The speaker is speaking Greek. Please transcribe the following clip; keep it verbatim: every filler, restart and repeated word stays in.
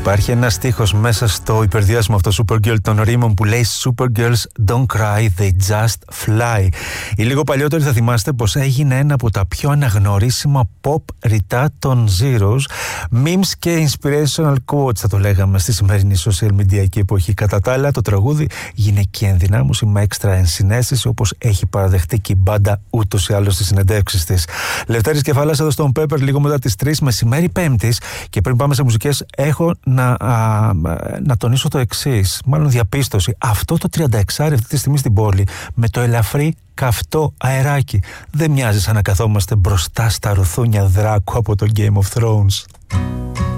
Υπάρχει ένα στίχος μέσα στο υπερδιάσημο αυτό Supergirl των ρήμων που λέει Supergirls don't cry, they just fly. Οι λίγο παλιότεροι θα θυμάστε πως έγινε ένα από τα πιο αναγνωρίσιμα pop ρητά των Zeros. Memes και inspirational quotes θα το λέγαμε στη σημερινή social media εποχή. Κατά τα άλλα, το τραγούδι γυναικεία ενδυνάμωση με έξτρα ενσυναίσθηση, όπως έχει παραδεχτεί και η μπάντα ούτως ή άλλως στις συνεντεύξεις της. Λευτέρης Κεφάλας εδώ στον Pepper λίγο μετά τις τρεις μεσημέρι Πέμπτης. Και πριν πάμε σε μουσικές, έχω να, α, να τονίσω το εξής, μάλλον διαπίστωση. Αυτό το τριανταεξάρι αυτή τη στιγμή στην πόλη με το ελαφρύ καυτό αεράκι δεν μοιάζει σαν να καθόμαστε μπροστά στα ρουθούνια δράκου από το Game of Thrones.